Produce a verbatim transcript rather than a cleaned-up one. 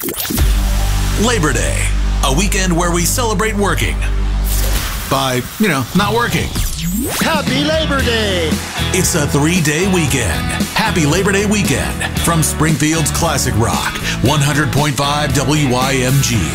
Labor Day, a weekend where we celebrate working by, you know, not working. Happy Labor Day! It's a three-day weekend. Happy Labor Day weekend from Springfield's Classic Rock, one hundred point five W I M G.